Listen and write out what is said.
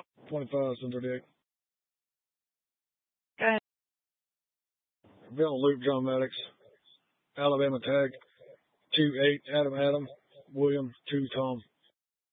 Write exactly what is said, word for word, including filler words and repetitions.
twenty-five, seven thirty-eight. Go ahead. Bill Luke John Maddox. Alabama tag. two eight Adam Adam. William two Tom.